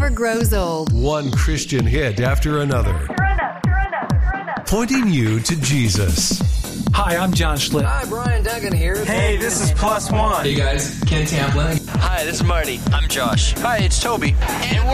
never grows old. One Christian hit after another. Pointing you to Jesus. Hi, I'm John Schlitt. Hi, Brian Duggan here. Hey, this is Plus One. Hey guys, Ken Tamplin. Hi, this is Marty. I'm Josh. Hi, it's Toby. And we're